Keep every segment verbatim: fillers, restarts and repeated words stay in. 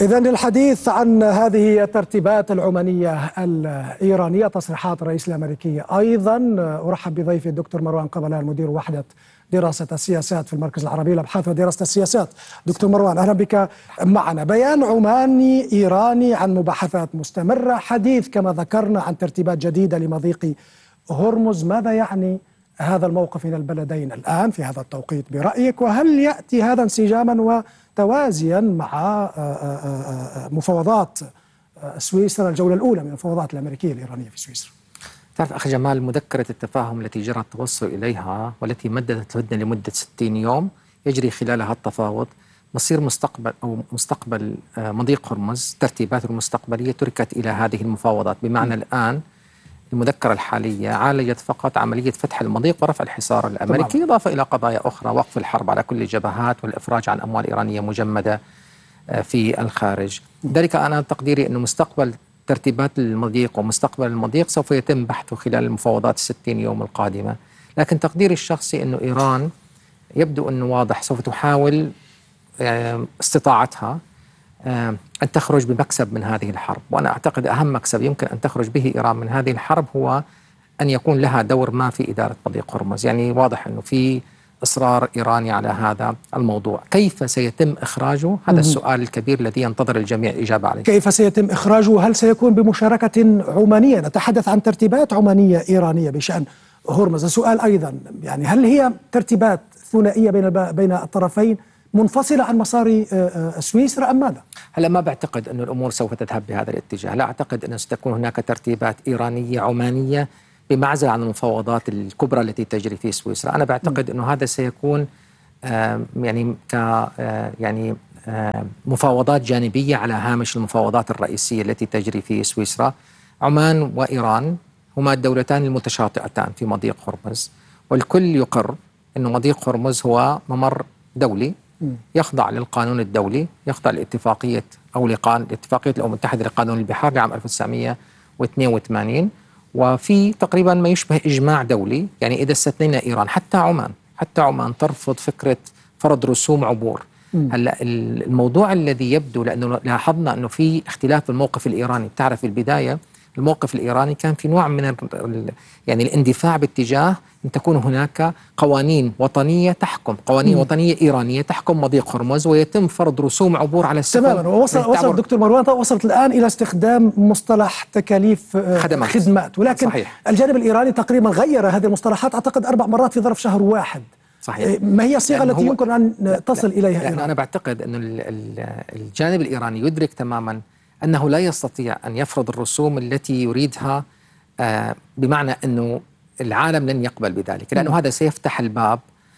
إذا للحديث عن هذه الترتيبات العمانية الإيرانية، تصريحات الرئيس الأمريكي أيضا، أرحب بضيفي الدكتور مروان قبلان مدير وحدة دراسة السياسات في المركز العربي للأبحاث ودراسة السياسات. دكتور مروان، أهلا بك معنا. بيان عماني إيراني عن مباحثات مستمرة، حديث كما ذكرنا عن ترتيبات جديدة لمضيق هرمز. ماذا يعني هذا الموقف من البلدين الآن في هذا التوقيت برأيك؟ وهل يأتي هذا انسجاما وتوازيا مع مفاوضات سويسرا، الجولة الأولى من المفاوضات الأمريكية الإيرانية في سويسرا؟ تعرف أخي جمال، مذكرة التفاهم التي جرى التوصل إليها والتي مددت الهدنة لمدة ستين يوم يجري خلالها التفاوض، مصير مستقبل أو مستقبل مضيق هرمز ترتيباته المستقبلية تركت إلى هذه المفاوضات. بمعنى م. الآن المذكرة الحالية عالجت فقط عملية فتح المضيق ورفع الحصار الأمريكي، إضافة إلى قضايا أخرى، وقف الحرب على كل الجبهات والإفراج عن أموال إيرانية مجمدة في الخارج. ذلك أنا تقديري أنه مستقبل ترتيبات المضيق ومستقبل المضيق سوف يتم بحثه خلال المفاوضات الستين يوم القادمة. لكن تقديري الشخصي أنه إيران يبدو أنه واضح سوف تحاول استطاعتها أن تخرج بمكسب من هذه الحرب، وأنا أعتقد أهم مكسب يمكن أن تخرج به إيران من هذه الحرب هو أن يكون لها دور ما في إدارة مضيق هرمز. يعني واضح أنه في إصرار إيراني على هذا الموضوع. كيف سيتم إخراجه؟ هذا السؤال الكبير الذي ينتظر الجميع الإجابة عليه. كيف سيتم إخراجه؟ هل سيكون بمشاركة عمانية؟ نتحدث عن ترتيبات عمانية إيرانية بشأن هرمز. السؤال أيضا يعني هل هي ترتيبات ثنائية بين بين الطرفين منفصلة عن مسار سويسرا أم ماذا؟ هلا ما بعتقد أن الأمور سوف تذهب بهذا الاتجاه. لا أعتقد أن ستكون هناك ترتيبات إيرانية عمانية بمعزل عن المفاوضات الكبرى التي تجري في سويسرا. أنا بعتقد أنه هذا سيكون آه يعني ك آه يعني آه مفاوضات جانبية على هامش المفاوضات الرئيسية التي تجري في سويسرا. عمان وإيران هما الدولتان المتشاطئتان في مضيق هرمز، والكل يقر أن مضيق هرمز هو ممر دولي يخضع للقانون الدولي، يخضع لاتفاقية أو لاتفاقية الأمم المتحدة لقانون البحار لعام ألف وتسعمئة واثنين وثمانين، وفي تقريبا ما يشبه إجماع دولي. يعني إذا استثنينا إيران، حتى عمان حتى عمان ترفض فكرة فرض رسوم عبور. هلا الموضوع الذي يبدو، لأنه لاحظنا أنه في اختلاف بالموقف الإيراني. بتعرف في البداية الموقف الإيراني كان في نوع من يعني الاندفاع باتجاه أن تكون هناك قوانين وطنية تحكم، قوانين م. وطنية إيرانية تحكم مضيق هرمز، ويتم فرض رسوم عبور على السفن. تماما. ووصل وصل دكتور مروان وصلت الآن إلى استخدام مصطلح تكاليف خدمات, خدمات. ولكن صحيح. الجانب الإيراني تقريبا غير هذه المصطلحات أعتقد أربع مرات في ظرف شهر واحد. صحيح. ما هي الصيغة التي يمكن أن تصل لا إليها لا إيران؟ أنا بعتقد أن الجانب الإيراني يدرك تماما أنه لا يستطيع أن يفرض الرسوم التي يريدها، آه بمعنى أنه العالم لن يقبل بذلك، لأنه م. هذا سيفتح الباب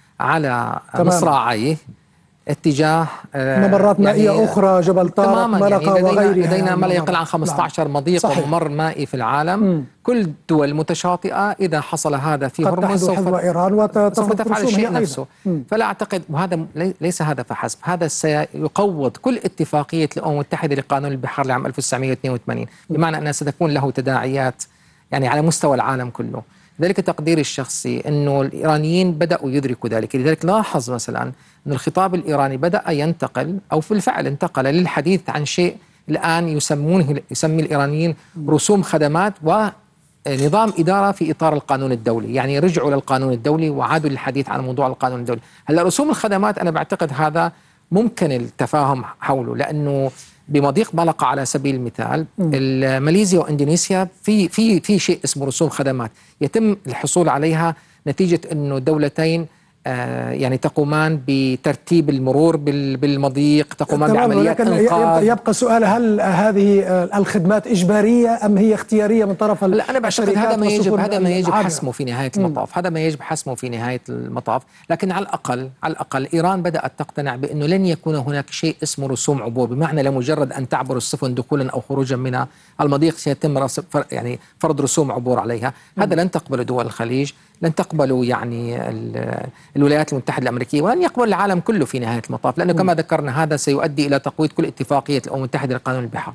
على مصراعيه اتجاه آه ممرات مائية يعني أخرى، جبل طارق، ملقا يعني وغيرها. لدينا يعني ما لا يقل عن خمسة عشر مضيق وممر مائي في العالم. م. كل الدول متشاطئة. إذا حصل هذا في هرمز سوف إيران سوف تفعل الشيء نفسه. م. فلا أعتقد، وهذا ليس هذا فحسب، هذا سيقوض كل اتفاقية الأمم المتحدة لقانون البحار لعام ألف وتسعمئة واثنين وثمانين، بمعنى أنها ستكون له تداعيات يعني على مستوى العالم كله. ذلك تقديري الشخصي أنه الإيرانيين بدأوا يدركوا ذلك. لذلك لاحظ مثلا أن الخطاب الإيراني بدأ ينتقل أو في الفعل انتقل للحديث عن شيء الآن يسمونه يسمي الإيرانيين رسوم خدمات ونظام إدارة في إطار القانون الدولي. يعني رجعوا للقانون الدولي وعادوا للحديث عن موضوع القانون الدولي. هلا رسوم الخدمات أنا بعتقد هذا ممكن التفاهم حوله، لأنه بمضيق ملقا على سبيل المثال ماليزيا واندونيسيا في في في شيء اسمه رسوم خدمات يتم الحصول عليها نتيجة انه دولتين آه يعني تقومان بترتيب المرور بالمضيق، تقومان بعمليات انقاذ. يبقى سؤال، هل هذه الخدمات إجبارية أم هي اختيارية من طرف الشركات؟ لا، أنا بعتقد هذا ما يجب هذا ما يجب حسمه في نهاية المطاف. هذا ما يجب حسمه في نهاية المطاف. لكن على الأقل على الأقل إيران بدأت تقتنع بأنه لن يكون هناك شيء اسمه رسوم عبور، بمعنى لمجرد أن تعبر السفن دكولا أو خروجا من المضيق سيتم يعني فرض رسوم عبور عليها. هذا لن تقبل دول الخليج، لن تقبلوا يعني الولايات المتحدة الأمريكية، ولن يقبل العالم كله في نهاية المطاف، لأنه كما ذكرنا هذا سيؤدي إلى تقويض كل اتفاقية الأمم المتحدة لقانون البحار.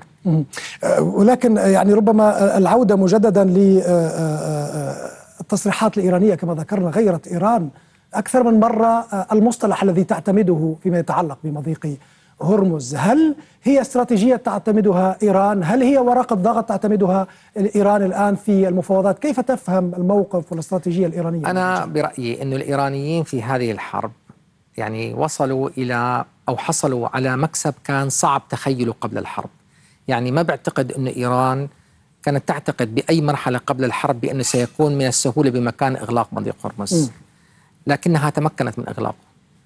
ولكن يعني ربما العودة مجددا للتصريحات الإيرانية كما ذكرنا، غيرت إيران أكثر من مرة المصطلح الذي تعتمده فيما يتعلق بمضيق هرمز، هل هي استراتيجية تعتمدها إيران؟ هل هي ورقة ضغط تعتمدها إيران الآن في المفاوضات؟ كيف تفهم الموقف والاستراتيجية الإيرانية؟ أنا برأيي أن الإيرانيين في هذه الحرب يعني وصلوا إلى أو حصلوا على مكسب كان صعب تخيله قبل الحرب. يعني ما بعتقد أن إيران كانت تعتقد بأي مرحلة قبل الحرب بأنه سيكون من السهولة بمكان إغلاق مضيق هرمز، لكنها تمكنت من إغلاقه.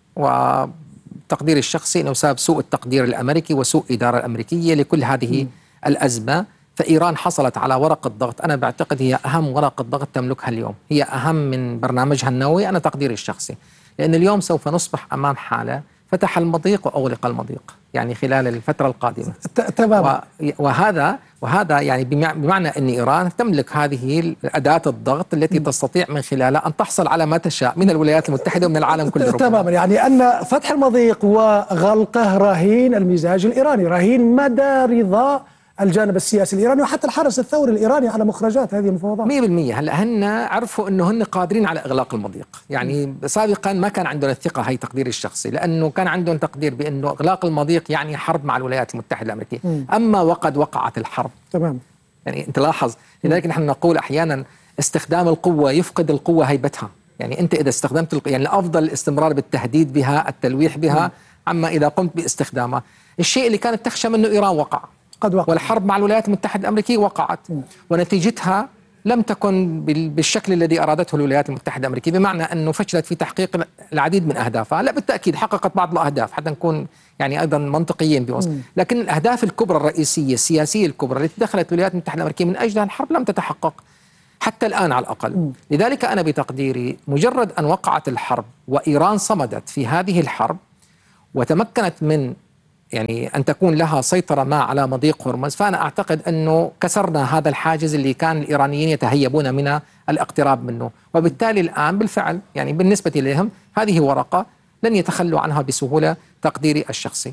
وتقديري الشخصي أنه بسبب سوء التقدير الأمريكي وسوء الإدارة الأمريكية لكل هذه م. الأزمة، فإيران حصلت على ورقة ضغط أنا بعتقد هي أهم ورقة ضغط تملكها اليوم، هي أهم من برنامجها النووي. أنا تقديري الشخصي لأن اليوم سوف نصبح أمام حالة فتح المضيق وأغلق المضيق يعني خلال الفترة القادمة. تماما. وهذا وهذا يعني بمعنى أن إيران تملك هذه أداة الضغط التي تستطيع من خلالها أن تحصل على ما تشاء من الولايات المتحدة ومن العالم كله. تماما، يعني أن فتح المضيق وغلقه رهين المزاج الإيراني، رهين مدى رضا الجانب السياسي الإيراني وحتى الحرس الثوري الإيراني على مخرجات هذه المفاوضات. مئة بالمئة. هلا هن عرفوا انه هن قادرين على اغلاق المضيق، يعني م. سابقا ما كان عندهم الثقه، هي تقديري الشخصي، لانه كان عندهم تقدير بانه اغلاق المضيق يعني حرب مع الولايات المتحده الامريكيه، م. اما وقد وقعت الحرب. تمام. يعني انت لاحظ، لذلك نحن نقول احيانا استخدام القوه يفقد القوه هيبتها، يعني انت اذا استخدمت الق... يعني الافضل الاستمرار بالتهديد بها، التلويح بها، م. عما اذا قمت باستخدامها. الشيء اللي كانت تخشى منه ايران وقع. قد وقع. والحرب مع الولايات المتحدة الأمريكية وقعت، م. ونتيجتها لم تكن بالشكل الذي أرادته الولايات المتحدة الأمريكية، بمعنى أنه فشلت في تحقيق العديد من أهدافها. لا بالتأكيد حققت بعض الأهداف حتى نكون يعني أيضا منطقيين بوصف، لكن الأهداف الكبرى الرئيسية السياسية الكبرى التي دخلت الولايات المتحدة الأمريكية من أجلها الحرب لم تتحقق حتى الآن على الأقل. م. لذلك أنا بتقديري مجرد أن وقعت الحرب وإيران صمدت في هذه الحرب وتمكنت من يعني أن تكون لها سيطرة ما على مضيق هرمز، فأنا أعتقد أنه كسرنا هذا الحاجز اللي كان الإيرانيين يتهيبون من الاقتراب منه، وبالتالي الآن بالفعل يعني بالنسبة لهم هذه ورقة لن يتخلوا عنها بسهولة تقديري الشخصي،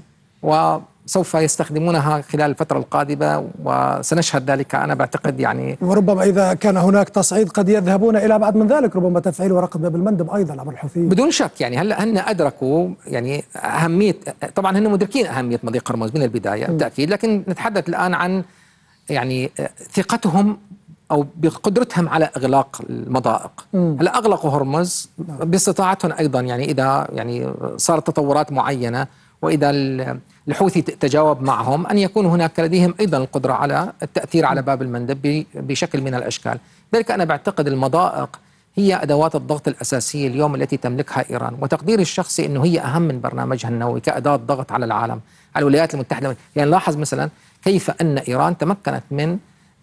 وسوف يستخدمونها خلال الفترة القادمة وسنشهد ذلك أنا بعتقد يعني. وربما إذا كان هناك تصعيد قد يذهبون إلى أبعد من ذلك، ربما تفعيل ورقة باب المندب أيضا عبر الحوثيين. بدون شك يعني هلا هن أدركوا يعني أهمية، طبعا هن مدركين أهمية مضيق هرمز من البداية بالتأكيد، لكن نتحدث الآن عن يعني ثقتهم أو بقدرتهم على إغلاق المضائق. هلا أغلقوا هرمز باستطاعتهم أيضا، يعني إذا يعني صارت تطورات معينة وإذا الحوثي تجاوب معهم أن يكون هناك لديهم أيضا القدرة على التأثير على باب المندب بشكل من الأشكال. لذلك أنا بعتقد المضائق هي أدوات الضغط الأساسية اليوم التي تملكها إيران، وتقديري الشخصي أنه هي أهم من برنامجها النووي كأداة ضغط على العالم، على الولايات المتحدة. يعني لاحظ مثلا كيف أن إيران تمكنت من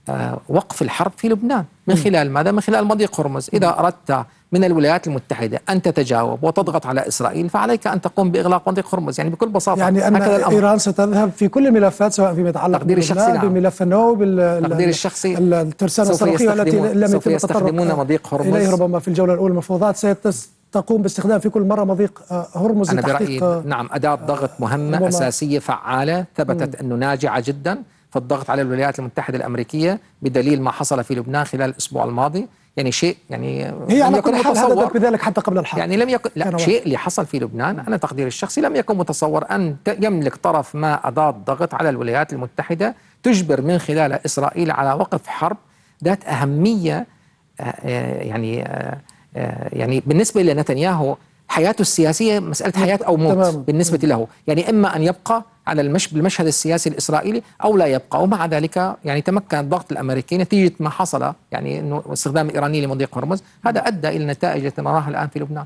وقف الحرب في لبنان من خلال ماذا؟ من خلال مضيق هرمز. إذا أردت من الولايات المتحدة أن تتجاوب وتضغط على إسرائيل فعليك أن تقوم بإغلاق مضيق هرمز، يعني بكل بساطة. يعني أن إيران ستذهب في كل الملفات سواء فيما يتعلق بلبنان نعم. بملف النووي تقدير الشخصي الترسانة الصاروخية التي لم سوف يستخدمون مضيق هرمز إليه ربما في الجولة الأولى المفاوضات ستقوم باستخدام في كل مرة مضيق هرمز. أنا برأيي نعم أداة ضغط مهمة أساسية فعالة ثبتت أنه ناجعة جدا في الضغط على الولايات المتحدة الأمريكية بدليل ما حصل في لبنان خلال الأسبوع الماضي. يعني شيء يعني هي على كل حال هددت بذلك حتى قبل الحرب، يعني لم يكن لا شيء اللي حصل في لبنان أنا تقديري الشخصي لم يكن متصور أن يملك طرف ما أداة ضغط على الولايات المتحدة تجبر من خلال إسرائيل على وقف حرب ذات أهمية يعني يعني بالنسبة لنتنياهو حياته السياسية مسألة حياة أو موت تمام. بالنسبة له، يعني إما أن يبقى على المش بالمشهد السياسي الإسرائيلي أو لا يبقى. ومع ذلك يعني تمكن الضغط الأمريكي نتيجة ما حصل، يعني إنه استخدام الإيراني لمضيق هرمز، هذا أدى إلى النتائج التي نراها الآن في لبنان.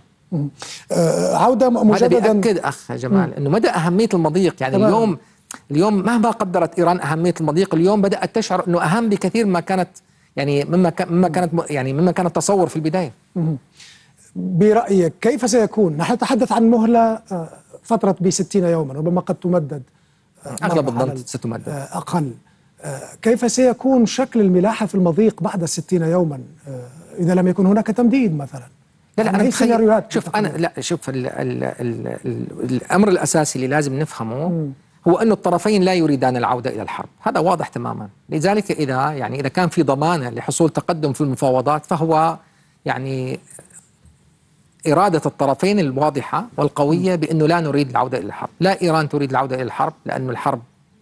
أه عودة مجددا. هذا بيأكد أخ جمال إنه مدى أهمية المضيق. يعني تمام. اليوم اليوم مهما قدرت إيران أهمية المضيق، اليوم بدأت تشعر إنه أهم بكثير ما كانت يعني مما مما كانت يعني مما كان التصور في البداية. برأيك كيف سيكون؟ نحن نتحدث عن مهلة فترة بستين يوما، ربما قد تمدد، أغلب الظن ستمدد أقل. كيف سيكون شكل الملاحة في المضيق بعد الستين يوما إذا لم يكن هناك تمديد مثلا؟ لا لا أنا سيناريوهات شوف أنا لا شوف ال ال ال ال الأمر الأساسي اللي لازم نفهمه م. هو أن الطرفين لا يريدان العودة إلى الحرب، هذا واضح تماما. لذلك إذا يعني إذا كان في ضمانة لحصول تقدم في المفاوضات فهو يعني إرادة الطرفين الواضحة والقوية بأنه لا نريد العودة إلى الحرب. لا إيران تريد العودة إلى الحرب لأن الحرب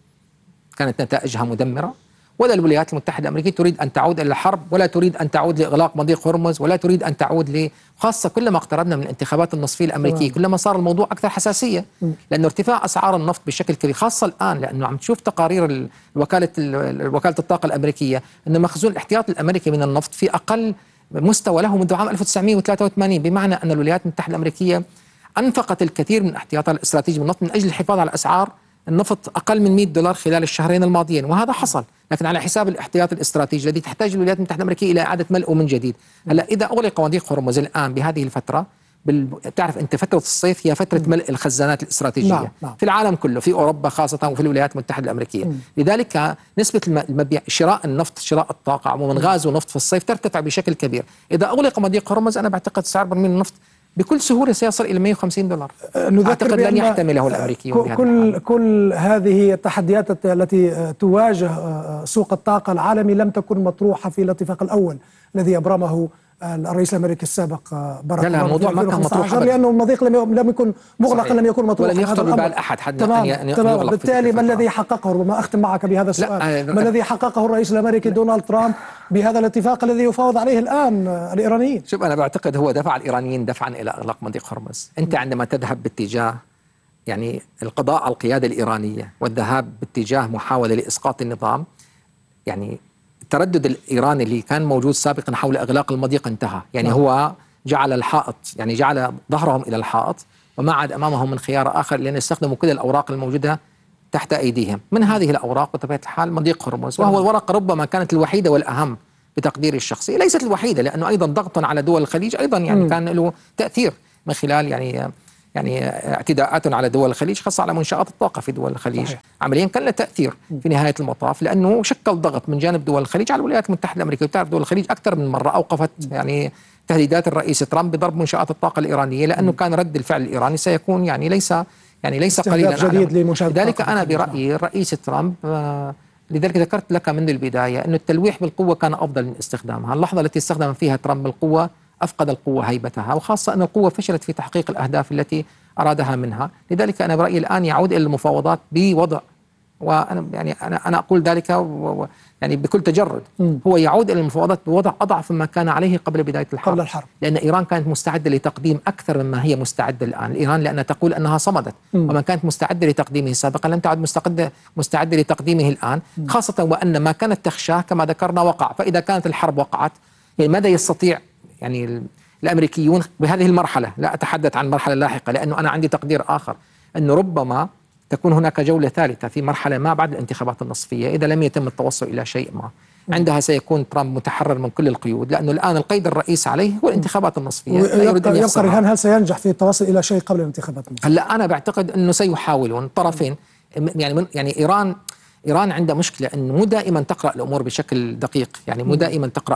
كانت نتائجها مدمرة، ولا الولايات المتحدة الأمريكية تريد أن تعود إلى الحرب، ولا تريد أن تعود لإغلاق مضيق هرمز، ولا تريد أن تعود ل خاصة كلما اقتربنا من الانتخابات النصفية الأمريكية كلما صار الموضوع أكثر حساسية، لأنه ارتفاع أسعار النفط بشكل كبير خاصة الآن، لأنه عم تشوف تقارير الوكالة وكالة الطاقة الأمريكية أن مخزون الاحتياطي الأمريكي من النفط في أقل مستوى له منذ عام ألف وتسعمئة وثلاثة وثمانين، بمعنى أن الولايات المتحدة الأمريكية أنفقت الكثير من احتياطها الاستراتيجي من النفط من أجل الحفاظ على أسعار النفط أقل من مئة دولار خلال الشهرين الماضيين، وهذا حصل لكن على حساب الاحتياط الاستراتيجي الذي تحتاج الولايات المتحدة الأمريكية إلى إعادة ملئه من جديد. هلا إذا أغلق مضيق هرمز الآن بهذه الفترة، بال... تعرف أنت فترة الصيف هي فترة ملء الخزانات الاستراتيجية نعم. نعم. في العالم كله، في أوروبا خاصة وفي الولايات المتحدة الأمريكية. م. لذلك نسبة المبيع شراء النفط، شراء الطاقة عموما، غاز ونفط في الصيف ترتفع بشكل كبير. إذا أغلق مضيق هرمز أنا بعتقد سعر برميل النفط بكل سهولة سيصل إلى مئة وخمسين دولار. أعتقد لن يحتمله الأمريكيون. كل, كل هذه التحديات التي تواجه سوق الطاقة العالمي لم تكن مطروحة في الاتفاق الأول الذي أبرمه الرئيس الأمريكي السابق باراك اوباما. لا موضوع ما كان مطروح لأنه المضيق لم لم يكن مغلقا، لم يكن مطروحا، ولم يخطر ببال أحد حتى تمام. أن تمام. بالتالي ما الذي حققه، ربما أختم معك بهذا السؤال، ما الذي حققه الرئيس الأمريكي دونالد ترامب بهذا الاتفاق الذي يفاوض عليه الآن الإيرانيين؟ شوف أنا بعتقد هو دفع الإيرانيين دفعا إلى إغلاق مضيق هرمز. أنت عندما تذهب باتجاه يعني القضاء على القيادة الإيرانية والذهاب باتجاه محاولة لإسقاط النظام، يعني التردد الإيراني اللي كان موجود سابقا حول إغلاق المضيق انتهى. يعني نعم. هو جعل الحائط، يعني جعل ظهرهم إلى الحائط وما عاد أمامهم من خيار آخر لأن يستخدموا كل الأوراق الموجودة تحت أيديهم. من هذه الأوراق بطبيعة الحال مضيق هرمز، وهو الورقة ربما كانت الوحيدة والأهم بتقديري الشخصي، ليست الوحيدة، لأنه أيضا ضغط على دول الخليج أيضا يعني م. كان له تأثير من خلال يعني يعني اعتداءات على دول الخليج، خاصة على منشآت الطاقة في دول الخليج. صحيح. عمليا كان له تأثير في نهاية المطاف، لأنه شكل ضغط من جانب دول الخليج على الولايات المتحدة الأمريكية. وتعرف دول الخليج أكثر من مرة أوقفت يعني تهديدات الرئيس ترامب بضرب منشآت الطاقة الإيرانية، لأنه كان رد الفعل الإيراني سيكون يعني ليس يعني ليس قليلا جديد. لذلك أنا برأيي الرئيس ترامب آه لذلك ذكرت لك منذ البداية أن التلويح بالقوة كان أفضل من استخدامها. اللحظة التي استخدم فيها ترامب القوة أفقد القوة هيبتها، وخاصة أن القوة فشلت في تحقيق الأهداف التي أرادها منها. لذلك أنا برأيي الآن يعود إلى المفاوضات بوضع، وأنا يعني أنا أنا أقول ذلك و يعني بكل تجرد، م. هو يعود إلى المفاوضات بوضع أضعف مما كان عليه قبل بداية الحرب. قبل الحرب، لأن إيران كانت مستعدة لتقديم أكثر مما هي مستعدة الآن. إيران لأنها تقول أنها صمدت، م. وما كانت مستعدة لتقديمه سابقا لن تعد مستعدة مستعدة لتقديمه الآن، م. خاصة وأن ما كانت تخشاه كما ذكرنا وقع. فإذا كانت الحرب وقعت، يعني ماذا يستطيع يعني الأمريكيون بهذه المرحلة؟ لا أتحدث عن مرحلة لاحقة، لأنه أنا عندي تقدير آخر أنه ربما تكون هناك جولة ثالثة في مرحلة ما بعد الانتخابات النصفية إذا لم يتم التوصل إلى شيء ما. عندها سيكون ترامب متحرر من كل القيود، لأنه الآن القيد الرئيسي عليه هو الانتخابات النصفية. يبقى, يبقى رهان هل سينجح في التوصل إلى شيء قبل الانتخابات النصفية؟ هلا أنا بعتقد أنه سيحاولون طرفين. يعني من يعني إيران إيران عندها مشكلة أنه مو دائما تقرأ الأمور بشكل دقيق، يعني مو دائما تقرأ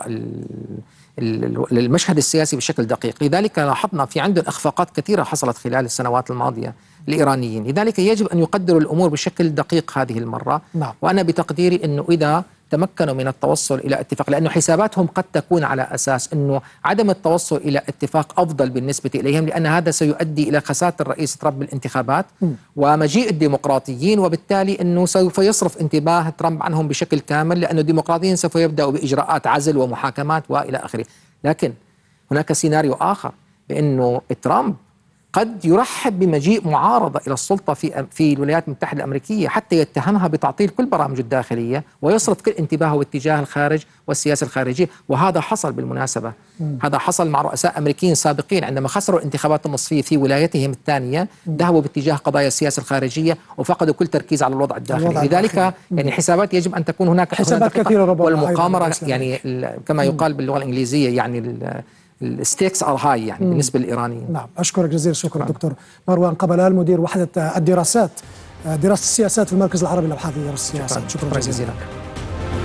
المشهد السياسي بشكل دقيق. لذلك لاحظنا في عندهم إخفاقات كثيرة حصلت خلال السنوات الماضية الإيرانيين. لذلك يجب أن يقدروا الأمور بشكل دقيق هذه المرة. نعم. وأنا بتقديري أنه إذا تمكنوا من التوصل إلى اتفاق، لأنه حساباتهم قد تكون على أساس أنه عدم التوصل إلى اتفاق أفضل بالنسبة إليهم، لأن هذا سيؤدي إلى خسارة الرئيس ترامب بالانتخابات م. ومجيء الديمقراطيين، وبالتالي أنه سوف يصرف انتباه ترامب عنهم بشكل كامل، لأن الديمقراطيين سوف يبدأوا بإجراءات عزل ومحاكمات وإلى آخره. لكن هناك سيناريو آخر، بأنه ترامب قد يرحب بمجيء معارضة إلى السلطة في في الولايات المتحدة الأمريكية حتى يتهمها بتعطيل كل برامجه الداخلية ويصرف كل انتباهه اتجاه الخارج والسياسة الخارجية. وهذا حصل بالمناسبة، م. هذا حصل مع رؤساء أمريكيين سابقين عندما خسروا الانتخابات النصفية في ولايتهم الثانية، ذهبوا باتجاه قضايا السياسة الخارجية وفقدوا كل تركيز على الوضع الداخلي. الوضع لذلك الداخلي. يعني حسابات يجب أن تكون هناك حسابات كثيرة ربما، والمقامرة يعني كما يقال باللغة الإنجليزية يعني الستيكس ار هاي يعني مم. بالنسبة للإيرانيين. نعم، أشكرك جزيل الشكر دكتور مروان قبلال، مدير وحدة الدراسات دراسة السياسات في المركز العربي لأبحاث السياسات. شكرا, شكرا جزيلا.